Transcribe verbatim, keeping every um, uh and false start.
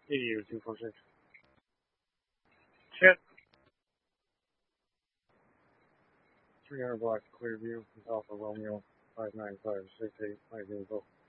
eighty-eight two four six. Chip. three hundred blocks Clearview, Alpha Romeo five nine five six eight five info.